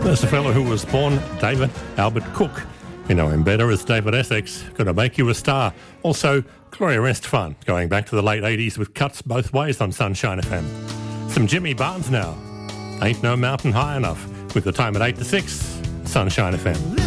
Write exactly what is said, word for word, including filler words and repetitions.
There's a fellow who was born David Albert Cook. You know him better as David Essex, Gonna Make You a Star. Also, Gloria Estefan, going back to the late eighties with cuts both ways on Sunshine F M. Some Jimmy Barnes now. Ain't No Mountain High Enough, with the time at eight to six, Sunshine F M.